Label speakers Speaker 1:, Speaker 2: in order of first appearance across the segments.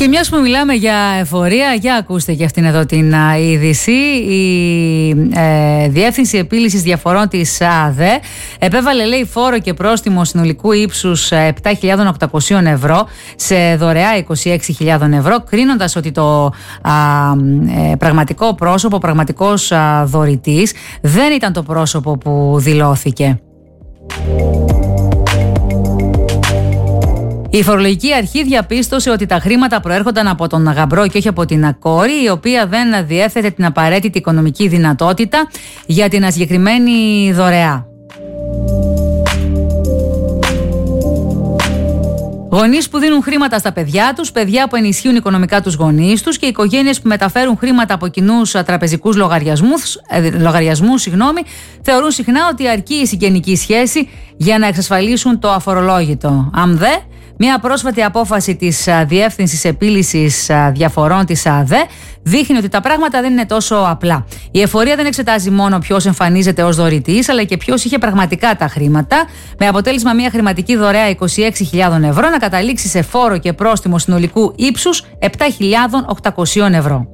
Speaker 1: Και μιας που μιλάμε για εφορία, για ακούστε και αυτήν εδώ την είδηση. Η Διεύθυνση Επίλυσης Διαφορών της ΑΔΕ επέβαλε, λέει, φόρο και πρόστιμο συνολικού ύψους 7.800 ευρώ σε δωρεά 26.000 ευρώ, κρίνοντας ότι το πραγματικό πρόσωπο, πραγματικός δωρητής δεν ήταν το πρόσωπο που δηλώθηκε. Η φορολογική αρχή διαπίστωσε ότι τα χρήματα προέρχονταν από τον γαμπρό και όχι από την κόρη, η οποία δεν διέθετε την απαραίτητη οικονομική δυνατότητα για την συγκεκριμένη δωρεά. Γονείς που δίνουν χρήματα στα παιδιά τους, παιδιά που ενισχύουν οικονομικά τους γονείς τους και οικογένειες που μεταφέρουν χρήματα από κοινούς τραπεζικούς λογαριασμούς, θεωρούν συχνά ότι αρκεί η συγγενική σχέση για να εξασφαλίσουν το αφορολόγητο. Αμδε, μια πρόσφατη απόφαση της Διεύθυνσης Επίλυσης Διαφορών της ΑΔΕ δείχνει ότι τα πράγματα δεν είναι τόσο απλά. Η εφορία δεν εξετάζει μόνο ποιος εμφανίζεται ως δωρητής, αλλά και ποιος είχε πραγματικά τα χρήματα, με αποτέλεσμα μια χρηματική δωρεά 26.000 ευρώ να καταλήξει σε φόρο και πρόστιμο συνολικού ύψους 7.800 ευρώ.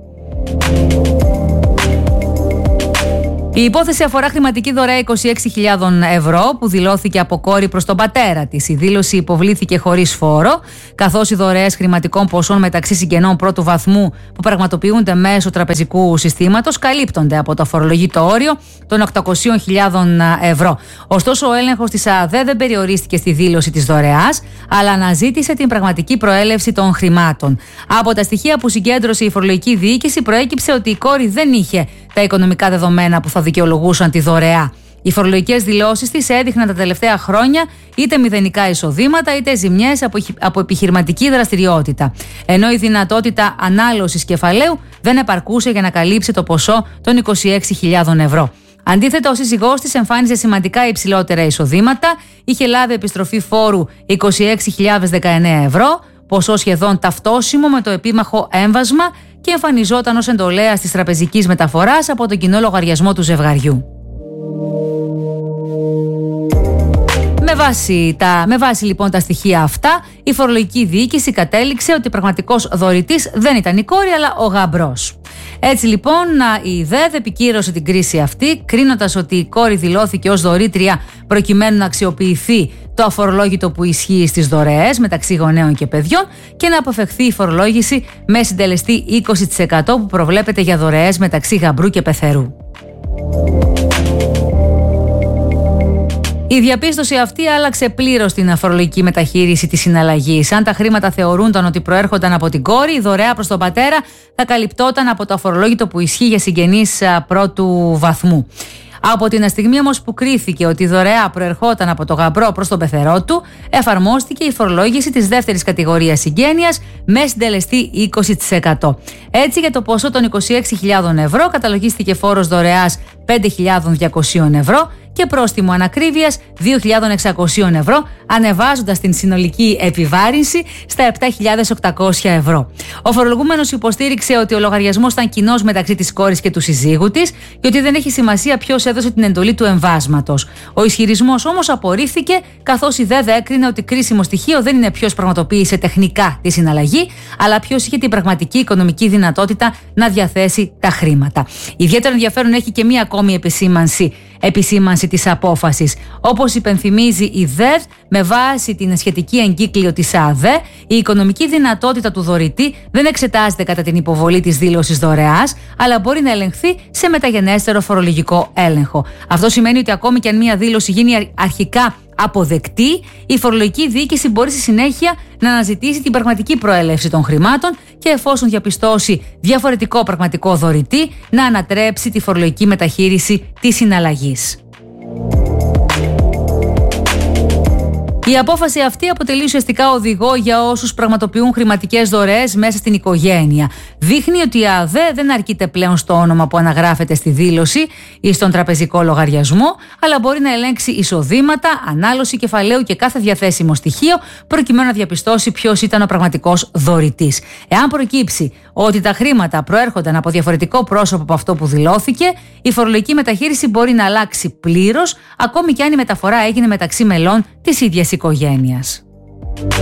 Speaker 1: Η υπόθεση αφορά χρηματική δωρεά 26.000 ευρώ που δηλώθηκε από κόρη προς τον πατέρα της. Η δήλωση υποβλήθηκε χωρίς φόρο, καθώς οι δωρεές χρηματικών ποσών μεταξύ συγγενών πρώτου βαθμού που πραγματοποιούνται μέσω τραπεζικού συστήματος καλύπτονται από το φορολογητό όριο των 800.000 ευρώ. Ωστόσο, ο έλεγχος της ΑΔΕ δεν περιορίστηκε στη δήλωση της δωρεάς, αλλά αναζήτησε την πραγματική προέλευση των χρημάτων. Από τα στοιχεία που συγκέντρωσε η φορολογική διοίκηση, προέκυψε ότι η κόρη δεν είχε τα οικονομικά δεδομένα που θα δικαιολογούσαν τη δωρεά. Οι φορολογικές δηλώσεις της έδειχναν τα τελευταία χρόνια είτε μηδενικά εισοδήματα είτε ζημιές από επιχειρηματική δραστηριότητα. Ενώ η δυνατότητα ανάλωσης κεφαλαίου δεν επαρκούσε για να καλύψει το ποσό των 26.000 ευρώ. Αντίθετα, ο σύζυγός της εμφάνιζε σημαντικά υψηλότερα εισοδήματα, είχε λάβει επιστροφή φόρου 26.019 ευρώ, ποσό σχεδόν ταυτόσιμο με το επίμαχο έμβασμα, και εμφανιζόταν ως εντολέας της τραπεζικής μεταφοράς από τον κοινό λογαριασμό του ζευγαριού. Με βάση λοιπόν τα στοιχεία αυτά, η φορολογική διοίκηση κατέληξε ότι πραγματικός δωρητής δεν ήταν η κόρη αλλά ο γαμπρός. Έτσι λοιπόν η ΔΕΔ επικύρωσε την κρίση αυτή, κρίνοντας ότι η κόρη δηλώθηκε ως δωρήτρια προκειμένου να αξιοποιηθεί το αφορολόγητο που ισχύει στις δωρεές μεταξύ γονέων και παιδιών και να αποφευχθεί η φορολόγηση με συντελεστή 20% που προβλέπεται για δωρεές μεταξύ γαμπρού και πεθερού. Η διαπίστωση αυτή άλλαξε πλήρως την φορολογική μεταχείριση της συναλλαγής. Αν τα χρήματα θεωρούνταν ότι προέρχονταν από την κόρη, η δωρεά προς τον πατέρα θα καλυπτόταν από το αφορολόγητο που ισχύει για συγγενείς πρώτου βαθμού. Από την στιγμή όμως που κρίθηκε ότι η δωρεά προερχόταν από το γαμπρό προς τον πεθερό του, εφαρμόστηκε η φορολόγηση της δεύτερης κατηγορίας συγγένειας με συντελεστή 20%. Έτσι, για το ποσό των 26.000 ευρώ καταλογίστηκε φόρος δωρεάς 5.200 ευρώ και πρόστιμο ανακρίβειας 2.600 ευρώ, ανεβάζοντας την συνολική επιβάρυνση στα 7.800 ευρώ. Ο φορολογούμενος υποστήριξε ότι ο λογαριασμός ήταν κοινός μεταξύ της κόρης και του συζύγου της και ότι δεν έχει σημασία ποιος έδωσε την εντολή του εμβάσματος. Ο ισχυρισμός όμως απορρίφθηκε, καθώς η ΔΕΔ έκρινε ότι κρίσιμο στοιχείο δεν είναι ποιος πραγματοποίησε τεχνικά τη συναλλαγή, αλλά ποιος είχε την πραγματική οικονομική δυνατότητα να διαθέσει τα χρήματα. Ιδιαίτερο ενδιαφέρον έχει και μία ακόμη επισήμανση της απόφασης. Όπως υπενθυμίζει η ΔΕΔ, με βάση την σχετική εγκύκλιο της ΑΔΕ, η οικονομική δυνατότητα του δωρητή δεν εξετάζεται κατά την υποβολή της δήλωσης δωρεάς, αλλά μπορεί να ελεγχθεί σε μεταγενέστερο φορολογικό έλεγχο. Αυτό σημαίνει ότι ακόμη και αν μία δήλωση γίνει αρχικά αποδεκτή, η φορολογική διοίκηση μπορεί στη συνέχεια να αναζητήσει την πραγματική προέλευση των χρημάτων και, εφόσον διαπιστώσει διαφορετικό πραγματικό δωρητή, να ανατρέψει τη φορολογική μεταχείριση της συναλλαγής. Η απόφαση αυτή αποτελεί ουσιαστικά οδηγό για όσους πραγματοποιούν χρηματικές δωρεές μέσα στην οικογένεια. Δείχνει ότι η ΑΔΕ δεν αρκείται πλέον στο όνομα που αναγράφεται στη δήλωση ή στον τραπεζικό λογαριασμό, αλλά μπορεί να ελέγξει εισοδήματα, ανάλωση κεφαλαίου και κάθε διαθέσιμο στοιχείο, προκειμένου να διαπιστώσει ποιος ήταν ο πραγματικός δωρητής. Εάν προκύψει ότι τα χρήματα προέρχονταν από διαφορετικό πρόσωπο από αυτό που δηλώθηκε, η φορολογική μεταχείριση μπορεί να αλλάξει πλήρως, ακόμη και αν η μεταφορά έγινε μεταξύ μελών της ίδιας οικογένειας.